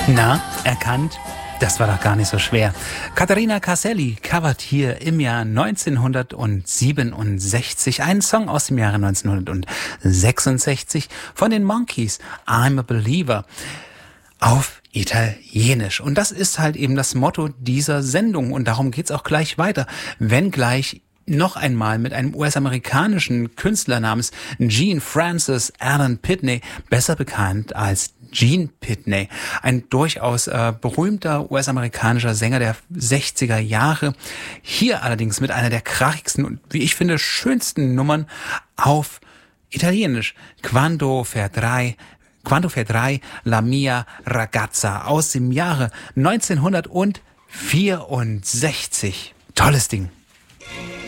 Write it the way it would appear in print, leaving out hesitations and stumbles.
Na, erkannt? Das war doch gar nicht so schwer. Caterina Caselli covert hier im Jahr 1967 einen Song aus dem Jahre 1966 von den Monkees, I'm a Believer, auf Italienisch. Und das ist halt eben das Motto dieser Sendung. Und darum geht's auch gleich weiter. Wenngleich noch einmal mit einem US-amerikanischen Künstler namens Gene Francis Allen Pitney, besser bekannt als Gene Pitney, ein durchaus berühmter US-amerikanischer Sänger der 60er Jahre. Hier allerdings mit einer der krachigsten und, wie ich finde, schönsten Nummern auf Italienisch. Quando vedrai la mia ragazza aus dem Jahre 1964. Tolles Ding.